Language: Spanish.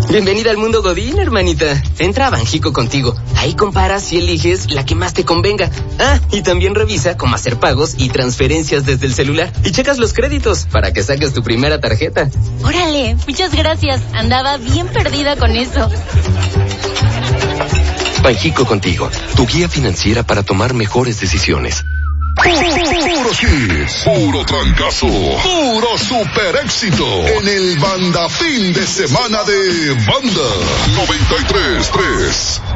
Bienvenida al mundo Godín, hermanita. Entra a Banjico contigo. Ahí comparas y eliges la que más te convenga. Ah, y también revisa cómo hacer pagos y transferencias desde el celular. Y checas los créditos para que saques tu primera tarjeta. Órale, muchas gracias. Andaba bien perdida con eso. Banjico contigo, tu guía financiera para tomar mejores decisiones. Puro hits, puro trancazo, puro super éxito en el Banda Fin de Semana de Banda 93.3.